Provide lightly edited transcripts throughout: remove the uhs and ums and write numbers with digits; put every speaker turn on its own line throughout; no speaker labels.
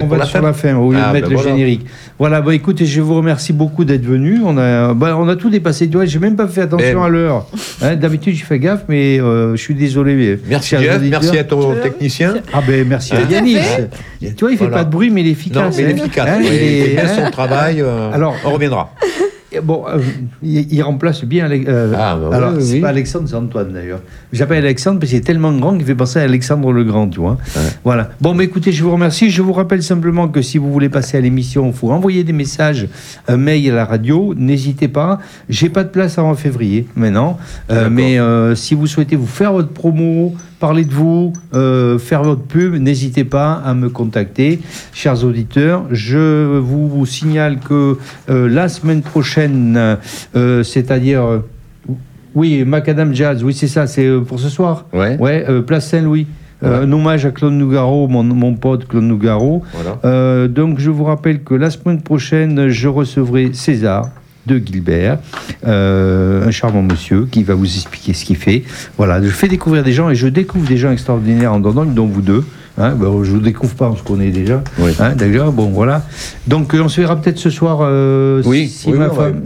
va être sur la fin, au lieu de mettre le générique. Voilà, écoutez, je vous remercie beaucoup d'être venus. On a tout dépassé. J'ai même pas fait attention à l'heure. D'habitude, je fais gaffe, mais je suis désolé.
Merci Jeff, merci à ton technicien.
Merci à Yanis. Tu vois, il fait pas de bruit, mais il est efficace.
Non, mais il est efficace. Il fait bien son travail. Alors, on reviendra.
Bon, il remplace bien. C'est pas Alexandre, c'est Antoine d'ailleurs. J'appelle Alexandre parce qu'il est tellement grand qu'il fait penser à Alexandre le Grand, tu vois. Ouais. Voilà. Bon, mais écoutez, je vous remercie. Je vous rappelle simplement que si vous voulez passer à l'émission, il faut envoyer des messages, un mail à la radio. N'hésitez pas. J'ai pas de place avant février maintenant, mais si vous souhaitez vous faire votre promo, parler de vous, faire votre pub, n'hésitez pas à me contacter, chers auditeurs. Je vous signale que la semaine prochaine, c'est-à-dire... Oui, Macadam Jazz, oui, c'est ça, c'est pour ce soir. Ouais, Place Saint-Louis. Un hommage à Claude Nougaro, mon pote Claude Nougaro. Voilà. Donc, je vous rappelle que la semaine prochaine, je recevrai César de Gilbert, un charmant monsieur qui va vous expliquer ce qu'il fait. Voilà, je fais découvrir des gens et je découvre des gens extraordinaires en Dordogne, dont vous deux. Je ne vous découvre pas, on se connaît déjà. Oui. Déjà, bon, voilà. Donc, on se verra peut-être ce soir. Ma femme.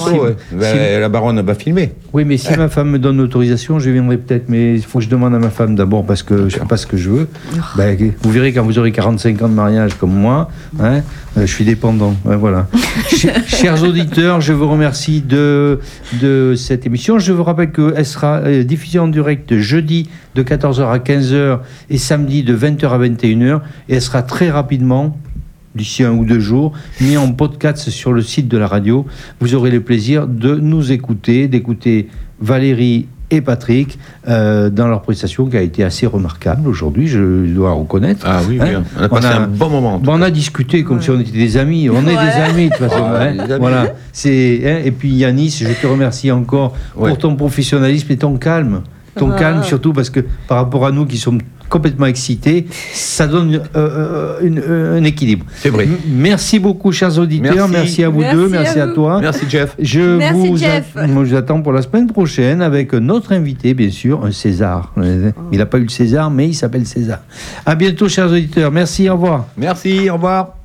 La baronne va filmer.
Oui, mais si ma femme me donne l'autorisation, je viendrai peut-être. Mais il faut que je demande à ma femme d'abord parce que je ne sais pas ce que je veux. Vous verrez quand vous aurez 45 ans de mariage comme moi. Je suis dépendant. Voilà. Chers auditeurs, je vous remercie de cette émission. Je vous rappelle qu'elle sera diffusée en direct jeudi de 14h à 15h et samedi de 20h à 21h. Et elle sera très rapidement, d'ici 1 ou 2 jours, mise en podcast sur le site de la radio. Vous aurez le plaisir de nous écouter, d'écouter Valérie et Patrick dans leur prestation qui a été assez remarquable aujourd'hui, je dois reconnaître.
Ah oui, on a passé un bon moment.
On a discuté comme si on était des amis. On est des amis de toute façon. Voilà. Et puis Yanis, je te remercie encore pour ton professionnalisme et ton calme. Ton calme surtout parce que par rapport à nous qui sommes complètement excités, ça donne un équilibre.
C'est vrai.
Merci beaucoup, chers auditeurs. Merci à vous deux. Merci à toi.
Merci, Jeff.
Je vous attends pour la semaine prochaine avec notre invité, bien sûr, un César. Il n'a pas eu le César, mais il s'appelle César. À bientôt, chers auditeurs. Merci, au revoir.
Merci, au revoir.